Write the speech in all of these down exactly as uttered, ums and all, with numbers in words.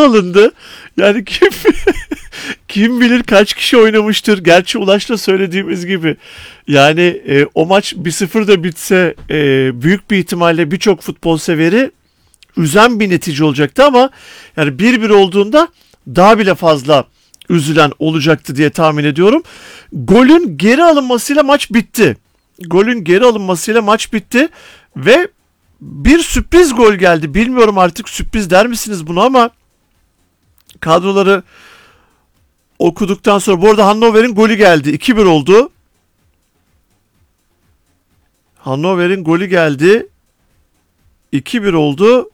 alındı. Yani kim kim bilir kaç kişi oynamıştır. Gerçi Ulaş'la söylediğimiz gibi. Yani e, o maç bir sıfır da bitse e, büyük bir ihtimalle birçok futbol severi üzen bir netice olacaktı ama yani bir bir olduğunda daha bile fazla üzülen olacaktı diye tahmin ediyorum. Golün geri alınmasıyla maç bitti. Golün geri alınmasıyla maç bitti ve bir sürpriz gol geldi. Bilmiyorum artık sürpriz der misiniz bunu ama kadroları okuduktan sonra bu arada Hannover'in golü geldi. iki bir oldu. Hannover'in golü geldi. iki bir oldu.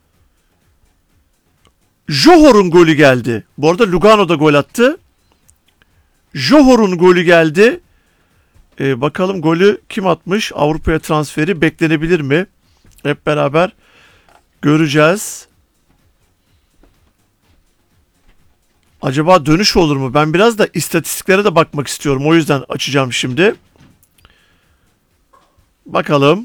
Johor'un golü geldi. Bu arada Lugano da gol attı. Johor'un golü geldi. Ee, bakalım golü kim atmış? Avrupa'ya transferi beklenebilir mi? Hep beraber göreceğiz. Acaba dönüş olur mu? Ben biraz da istatistiklere de bakmak istiyorum. O yüzden açacağım şimdi. Bakalım.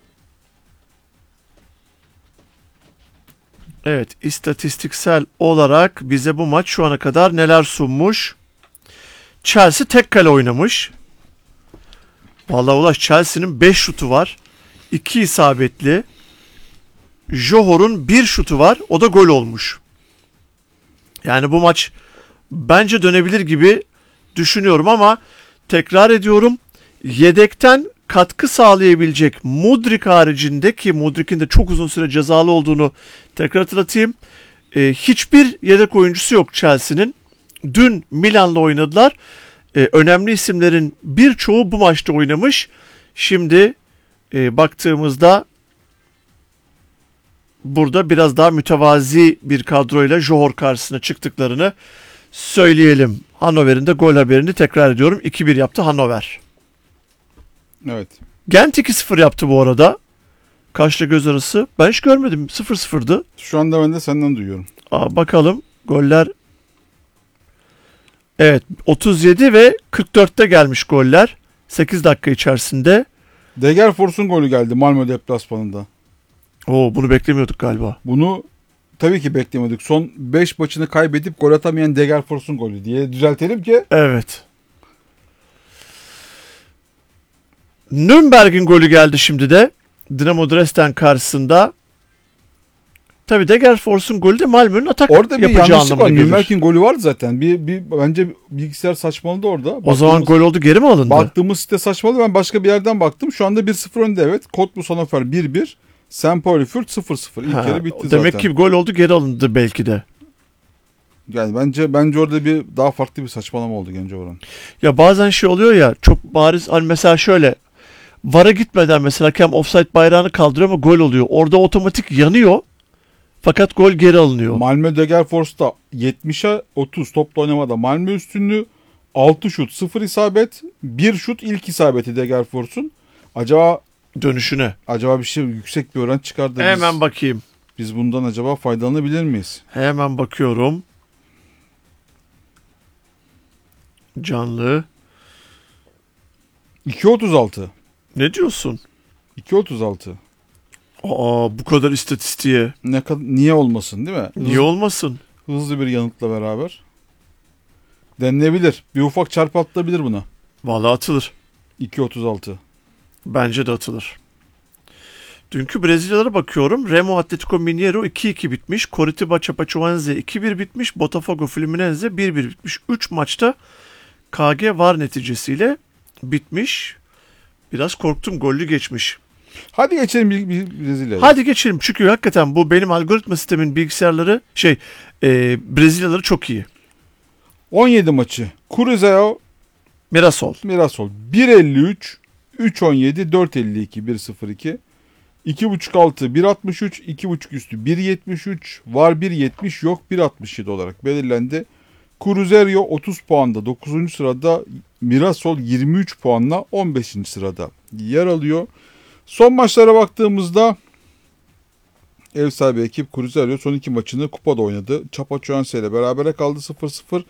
Evet, istatistiksel olarak bize bu maç şu ana kadar neler sunmuş? Chelsea tek kale oynamış. Vallahi Ulaş, Chelsea'nin beş şutu var. iki isabetli. Johor'un bir şutu var. O da gol olmuş. Yani bu maç bence dönebilir gibi düşünüyorum ama tekrar ediyorum. Yedekten katkı sağlayabilecek Mudryk haricinde, ki Mudryk'in de çok uzun süre cezalı olduğunu tekrar hatırlatayım. E, hiçbir yedek oyuncusu yok Chelsea'nin. Dün Milan'la oynadılar. E, önemli isimlerin birçoğu bu maçta oynamış. Şimdi e, baktığımızda burada biraz daha mütevazi bir kadroyla Johor karşısına çıktıklarını söyleyelim. Hannover'in de gol haberini tekrar ediyorum. iki bir yaptı Hannover. Evet. Gent iki sıfır yaptı bu arada. Kaşla göz arası. Ben hiç görmedim. sıfır sıfırdı. Şu anda ben de senden duyuyorum. Aa, bakalım. Goller. Evet. otuz yedi ve kırk dörtte gelmiş goller. sekiz dakika içerisinde. Degerfors'un golü geldi Malmö deplasmanında. Oo, bunu beklemiyorduk galiba. Bunu tabii ki beklemiyorduk. Son beş maçını kaybedip gol atamayan Degerfors'un golü diye düzeltelim ki. Evet. Nürnberg'in golü geldi şimdi de. Dinamo Dresden karşısında. Tabii Degerfors'un golü de Malmö'nün atak orada bir yapacağı yanlışlık anlamına var. gelir. Nürnberg'in golü vardı zaten. Bir, bir bence bilgisayar saçmaladı orada. O Baktığımız, zaman gol oldu, geri mi alındı? Baktığımız site saçmaladı. Ben başka bir yerden baktım. Şu anda bir sıfır önde, evet. Cottbus Hannover bir bir. St. Pauli Fürth sıfır sıfır. İlk Ha, yarı bitti demek zaten. Demek ki gol oldu, geri alındı belki de. Yani bence bence orada bir daha farklı bir saçmalama oldu Gence Orhan. Ya bazen şey oluyor ya, çok bariz, hani mesela şöyle V A R'a gitmeden mesela hakem offside bayrağını kaldırıyor ama gol oluyor. Orada otomatik yanıyor. Fakat gol geri alınıyor. Malmö Degerfors'ta yetmişe otuz topla oynamada Malmö üstünlüğü, altı şut sıfır isabet, bir şut ilk isabeti Degerfors'un. Acaba Dönüşüne. acaba bir şey, yüksek bir oran çıkardı. Hemen biz, bakayım. Biz bundan acaba faydalanabilir miyiz? Hemen bakıyorum. Canlı. iki otuz altı. Ne diyorsun? iki otuz altı. Aa, bu kadar istatistiğe. Ne kadar, niye olmasın değil mi? Niye Hızlı, olmasın? hızlı bir yanıtla beraber. Denilebilir. Bir ufak çarpı atılabilir buna. Vallahi atılır. iki otuz altı. Bence de atılır. Dünkü Brezilyalara bakıyorum. Remo Atletico Mineiro iki iki bitmiş. Coritiba Chapecoense iki bir bitmiş. Botafogo Fluminense bir bir bitmiş. üç maçta K G var neticesiyle bitmiş. Biraz korktum, gollü geçmiş. Hadi geçelim bir, bir Brezilya'ya. Hadi geçelim, çünkü hakikaten bu benim algoritma sistemin bilgisayarları şey e, Brezilyaları çok iyi. on yedi maçı. Cruzeiro Mirassol. Mirassol bir elli üç, üç on yedi, dört elli iki, bir sıfır iki. iki buçuk altı, bir altmış üç, iki buçuk üstü bir yetmiş üç, var bir yetmiş, yok bir altmış yedi olarak belirlendi. Cruzeiro otuz puanda dokuzuncu sırada, Mirassol yirmi üç puanla on beşinci sırada yer alıyor. Son maçlara baktığımızda ev sahibi ekip Cruzeiro son iki maçını kupada oynadı. Chapecoense ile berabere kaldı sıfır sıfır.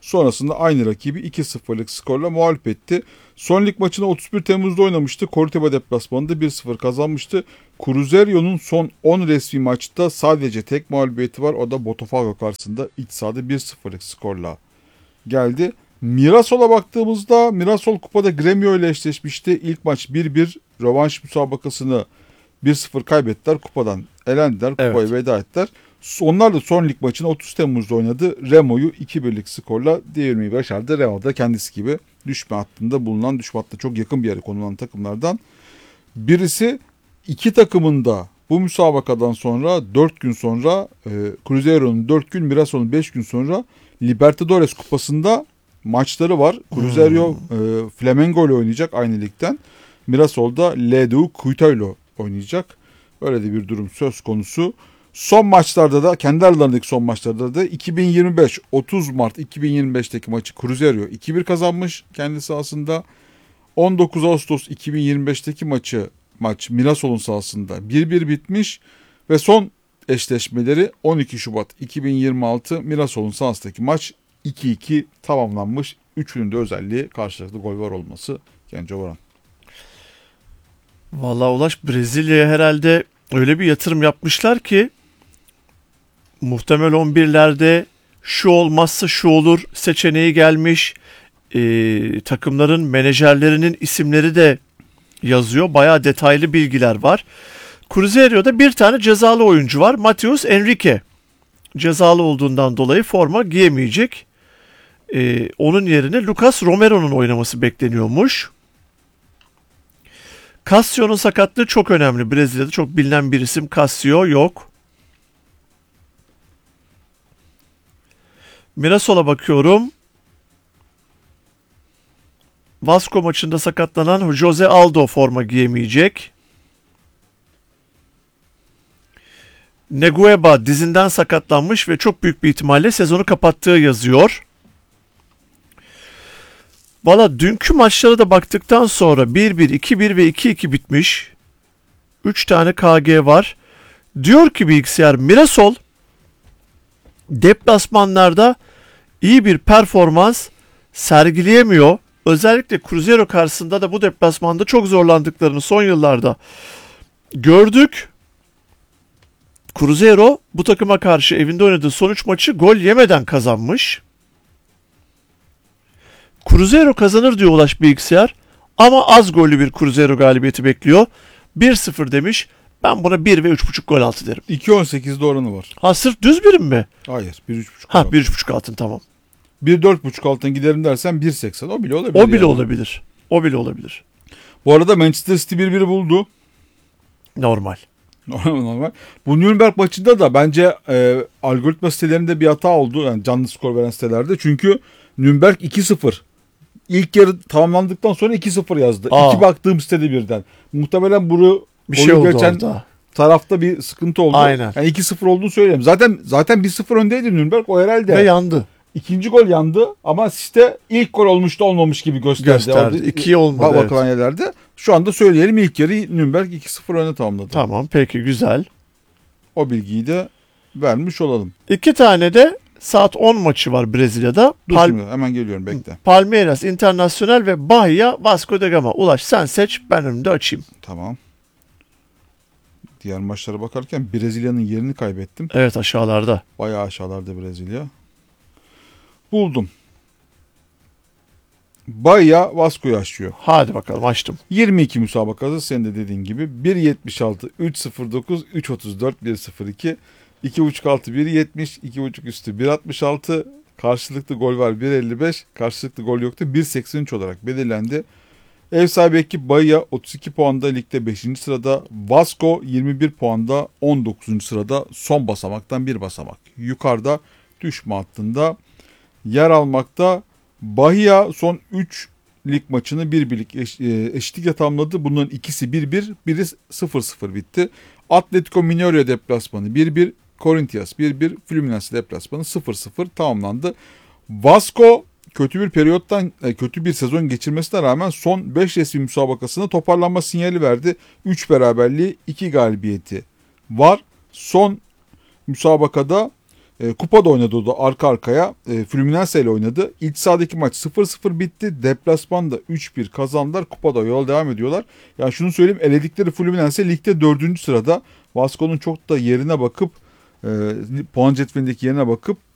Sonrasında aynı rakibi iki sıfırlık skorla mağlup etti. Son lig maçını otuz bir Temmuz'da oynamıştı. Coritiba deplasmanında bir sıfır kazanmıştı. Cruzeiro'nun son on resmi maçta sadece tek mağlubiyeti var. O da Botafogo karşısında iç sahada bir sıfırlık skorla geldi. Mirasol'a baktığımızda Mirasol kupada Gremio ile eşleşmişti. İlk maç bir bir, rövanş müsabakasını bir sıfır kaybettiler. Kupadan elendiler. Kupaya Evet. veda ettiler. Onlar da son lig maçını otuz Temmuz'da oynadı. Remo'yu iki birlik skorla devirmeyi başardı. Remo da kendisi gibi düşme hattında bulunan, düşme hattına çok yakın bir yere konulan takımlardan birisi. İki takımın da bu müsabakadan sonra dört gün sonra e, Cruzeiro'nun dört gün, Mirasol'un beş gün sonra Libertadores Kupası'nda maçları var. Cruzeiro hmm. e, Flamengo ile oynayacak aynı ligden. Mirasol da L D U Cuiteau'yla oynayacak. Öyle de bir durum söz konusu. Son maçlarda da, kendi aralarındaki son maçlarda da iki bin yirmi beş otuz Mart iki bin yirmi beşteki maçı Cruzeiro iki bir kazanmış kendi sahasında. on dokuz Ağustos iki bin yirmi beşteki maçı maç Mirasol'un sahasında bir bir bitmiş ve son eşleşmeleri on iki Şubat iki bin yirmi altı Mirasol'un sahasındaki maç iki iki tamamlanmış. Üçünün de özelliği karşılıklı gol var olması. Gence Orhan. Vallahi Ulaş, Brezilya'ya herhalde öyle bir yatırım yapmışlar ki muhtemel on birlerde şu olmazsa şu olur seçeneği gelmiş. Ee, takımların menajerlerinin isimleri de yazıyor. Bayağı detaylı bilgiler var. Cruzeiro'da bir tane cezalı oyuncu var. Matheus Henrique. Cezalı olduğundan dolayı forma giyemeyecek. Ee, onun yerine Lucas Romero'nun oynaması bekleniyormuş. Cassio'nun sakatlığı çok önemli. Brezilya'da çok bilinen bir isim Cassio yok. Mirasol'a bakıyorum. Vasco maçında sakatlanan Jose Aldo forma giyemeyecek. Negueba dizinden sakatlanmış ve çok büyük bir ihtimalle sezonu kapattığı yazıyor. Valla dünkü maçlara da baktıktan sonra bir bir, iki bir ve iki iki bitmiş. üç tane K G var. Diyor ki bilgisayar, Mirasol deplasmanlarda iyi bir performans sergileyemiyor. Özellikle Cruzeiro karşısında da bu deplasmanda çok zorlandıklarını son yıllarda gördük. Cruzeiro bu takıma karşı evinde oynadığı son üç maçı gol yemeden kazanmış. Cruzeiro kazanır diyor Ulaş bilgisayar ama az gollü bir Cruzeiro galibiyeti bekliyor. bir sıfır demiş. Ben buna bir ve üç buçuk gol altı derim. iki nokta on sekizde oranı var. Ha, sırf düz birim mi? Hayır, bir üç buçuk. Ha, bir üç buçuk altın, tamam. bir dört buçuk altın giderim dersen bir seksen. O bile olabilir. O bile yani. olabilir. O bile olabilir. Bu arada Manchester City bir bir buldu. Normal. Normal normal. Bu Nürnberg maçında da bence e, algoritma sitelerinde bir hata oldu. Yani canlı skor veren sitelerde. Çünkü Nürnberg iki sıfır. İlk yarı tamamlandıktan sonra iki sıfır yazdı. Aa. İki baktığım sitede birden. Muhtemelen bunu Bir şey oldu geçen orada. tarafta bir sıkıntı oldu. Aynen. Yani iki sıfır olduğunu söyleyeyim. Zaten zaten bir sıfır öndeydi Nürnberg. O herhalde. Ve yandı. İkinci gol yandı ama site ilk gol olmuş da olmamış gibi gösterdi. Gösterdi. Orada, İkiye olmadı, evet. Bakılan yerlerde. Şu anda söyleyelim, ilk yarı Nürnberg iki sıfır öne tamamladı. Tamam, peki, güzel. O bilgiyi de vermiş olalım. İki tane de saat on maçı var Brezilya'da. Dur Pal- şimdi hemen geliyorum, bekle. Palmeiras Internacional ve Bahia Vasco da Gama. Ulaş sen seç, ben önümde açayım. Tamam. Diğer maçlara bakarken Brezilya'nın yerini kaybettim. Evet, aşağılarda. Bayağı aşağılarda Brezilya. Buldum. Bahia Vasco'yu açıyor. Hadi bakalım, açtım. yirmi iki müsabakası senin de dediğin gibi. bir yetmiş altı, üç sıfır dokuz, üç otuz dört, bir sıfır iki, iki buçuk altı, bir yetmiş, iki buçuk üstü bir altmış altı, karşılıklı gol var bir elli beş, karşılıklı gol yoktu bir seksen üç olarak belirlendi. Ev sahibi ekip Bahia otuz iki puanda ligde beşinci sırada, Vasco yirmi bir puanda on dokuzuncu sırada, son basamaktan bir basamak yukarıda düşme hattında yer almakta. Bahia son üç lig maçını bir birlik eş, e, eşitlikle tamamladı. Bunların ikisi bir bir, biri sıfır sıfır bitti. Atletico Mineiro deplasmanı bir bir, Corinthians bir bir, Fluminense deplasmanı sıfır sıfır tamamlandı. Vasco kötü bir periyottan, kötü bir sezon geçirmesine rağmen son beş resmi müsabakasında toparlanma sinyali verdi. üç beraberliği, iki galibiyeti var. Son müsabakada E, kupada oynadı o da arka arkaya. E, Fluminense ile oynadı. İç sahadaki maç sıfır sıfır bitti. Deplasmanda üç bir kazandılar. Kupada yola devam ediyorlar. Yani şunu söyleyeyim, eledikleri Fluminense ligde dördüncü sırada. Vasco'nun çok da yerine bakıp e, puan cetvelindeki yerine bakıp